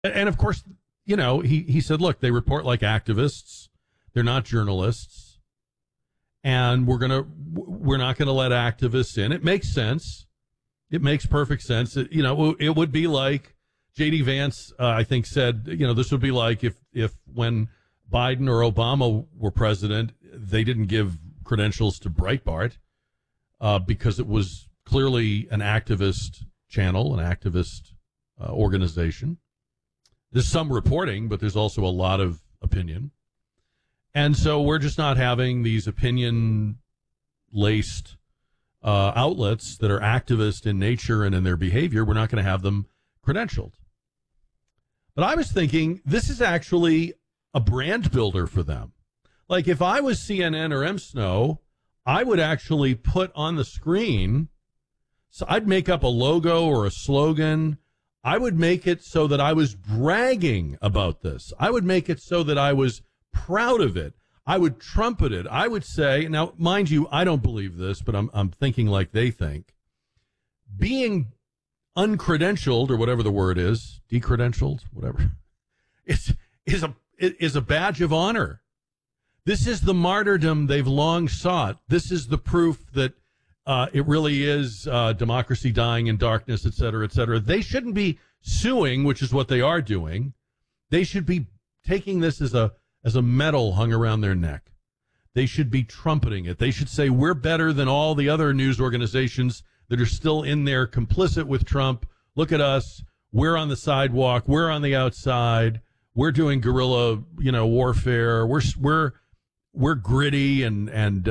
And of course, he said, look, they report like activists. They're not journalists. And we're not going to let activists in. It makes sense. It makes perfect sense. It would be like J.D. Vance, I think, said, this would be like if when Biden or Obama were president, they didn't give credentials to Breitbart because it was clearly an activist channel, an activist organization. There's some reporting, but there's also a lot of opinion. And so we're just not having these opinion-laced outlets that are activist in nature and in their behavior. We're not going to have them credentialed. But I was thinking this is actually a brand builder for them. Like if I was CNN or MSNO, I would actually put on the screen, so I'd make up a logo or a slogan. I would make it so that I was bragging about this. I would make it so that I was proud of it. I would trumpet it. I would say, now, mind you, I don't believe this, but I'm thinking like they think. Being uncredentialed, or whatever the word is, decredentialed, whatever, is a badge of honor. This is the martyrdom they've long sought. This is the proof that it really is democracy dying in darkness, et cetera, et cetera. They shouldn't be suing, which is what they are doing. They should be taking this as a medal hung around their neck. They should be trumpeting it. They should say, we're better than all the other news organizations that are still in there complicit with Trump. Look at us. We're on the sidewalk. We're on the outside. We're doing guerrilla, warfare. We're gritty and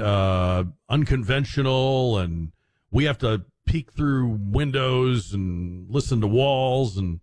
unconventional, and we have to peek through windows and listen to walls. And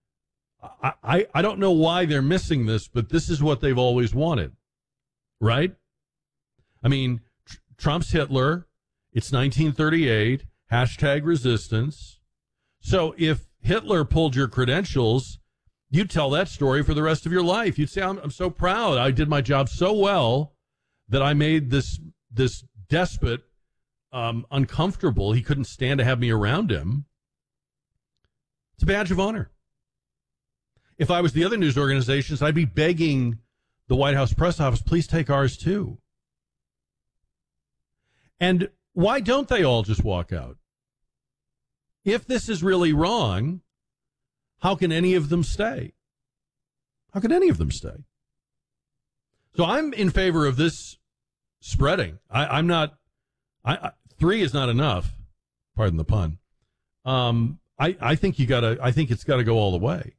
I don't know why they're missing this, but this is what they've always wanted, right? I mean, Trump's Hitler. It's 1938. Hashtag resistance. So if Hitler pulled your credentials, you'd tell that story for the rest of your life. You'd say, I'm so proud. I did my job so well that I made this despot uncomfortable. He couldn't stand to have me around him. It's a badge of honor. If I was the other news organizations, I'd be begging the White House press office, please take ours too. And why don't they all just walk out? If this is really wrong, how can any of them stay? How can any of them stay? So I'm in favor of this spreading. I'm not. 3 is not enough. Pardon the pun. I think I think it's got to go all the way.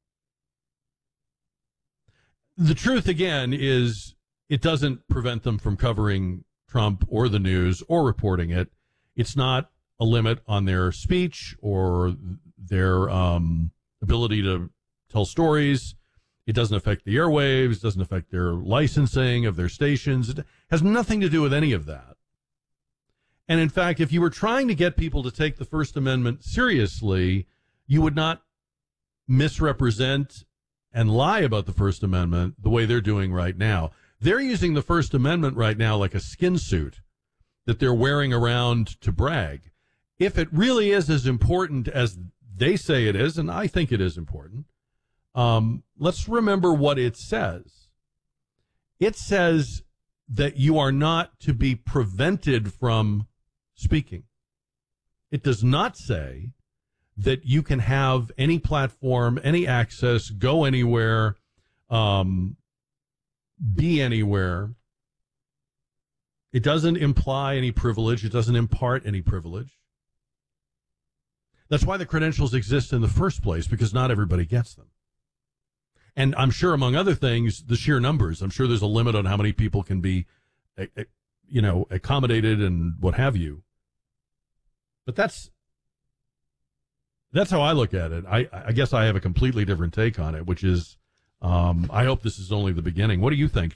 The truth again is it doesn't prevent them from covering Trump or the news or reporting it. It's not a limit on their speech or their ability to tell stories. It doesn't affect the airwaves. It doesn't affect their licensing of their stations. It has nothing to do with any of that. And in fact, if you were trying to get people to take the First Amendment seriously, you would not misrepresent and lie about the First Amendment the way they're doing right now. They're using the First Amendment right now like a skin suit that they're wearing around to brag. If it really is as important as they say it is, and I think it is important, let's remember what it says. It says that you are not to be prevented from speaking. It does not say that you can have any platform, any access, go anywhere, be anywhere. It doesn't imply any privilege. It doesn't impart any privilege. That's why the credentials exist in the first place, because not everybody gets them. And I'm sure, among other things, the sheer numbers. I'm sure there's a limit on how many people can be, accommodated and what have you. But that's how I look at it. I guess I have a completely different take on it, which is, I hope this is only the beginning. What do you think?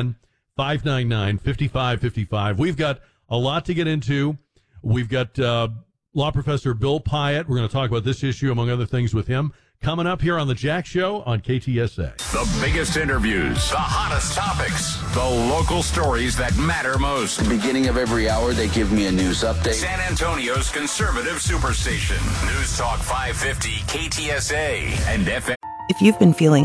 210-599-5555. We've got a lot to get into. We've got law professor Bill Pyatt. We're going to talk about this issue, among other things, with him coming up here on The Jack Show on KTSA. The biggest interviews, the hottest topics, the local stories that matter most. At the beginning of every hour, they give me a news update. San Antonio's conservative superstation. News Talk 550 KTSA and FM. If you've been feeling